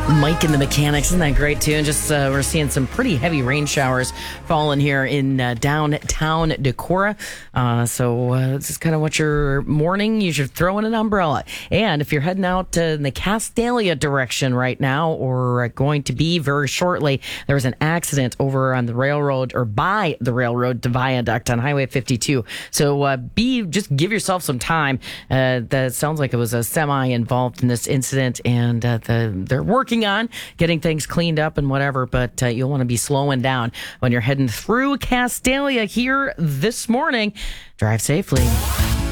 Mike and the Mechanics, isn't that great too? And just we're seeing some pretty heavy rain showers falling here in downtown Decorah. So this is kind of what your morning. You should throw in an umbrella. And if you're heading out in the Castalia direction right now, or going to be very shortly, there was an accident over on the railroad, or by the railroad to Viaduct on Highway 52. So just give yourself some time. That sounds like it was a semi involved in this incident, and they're working on getting things cleaned up and whatever, but you'll want to be slowing down when you're heading through Castalia here this morning. Drive safely.